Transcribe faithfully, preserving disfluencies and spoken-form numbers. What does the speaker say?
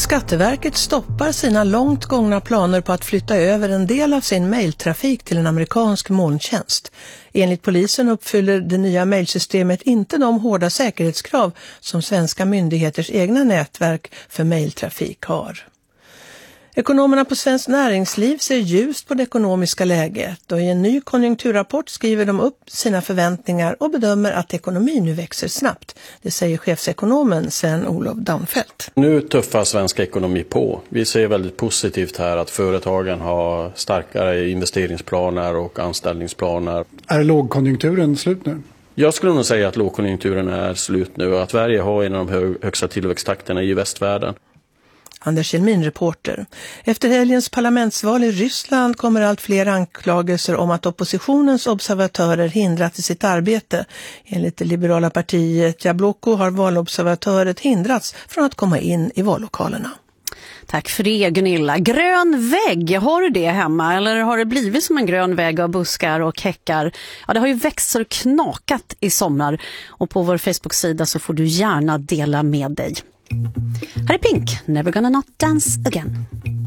Skatteverket stoppar sina långt gångna planer på att flytta över en del av sin mejltrafik till en amerikansk molntjänst. Enligt polisen uppfyller det nya mejlsystemet inte de hårda säkerhetskrav som svenska myndigheters egna nätverk för mejltrafik har. Ekonomerna på Svenskt Näringsliv ser ljust på det ekonomiska läget och i en ny konjunkturrapport skriver de upp sina förväntningar och bedömer att ekonomin nu växer snabbt. Det säger chefsekonomen Sven-Olof Daunfeldt. Nu tuffar svenska ekonomi på. Vi ser väldigt positivt här att företagen har starkare investeringsplaner och anställningsplaner. Är lågkonjunkturen slut nu? Jag skulle nog säga att lågkonjunkturen är slut nu och att Sverige har en av de högsta tillväxttakterna i västvärlden. Anders Kjellmin, reporter. Efter helgens parlamentsval i Ryssland kommer allt fler anklagelser om att oppositionens observatörer hindrat i sitt arbete. Enligt det liberala partiet Jabloko har valobservatöret hindrats från att komma in i vallokalerna. Tack för det, Gunilla. Grön vägg, har du det hemma? Eller har det blivit som en grön vägg av buskar och häckar? Ja, det har ju växt så knakat i sommar. Och på vår Facebook-sida så får du gärna dela med dig. Här är Pink, Never Gonna Not Dance Again.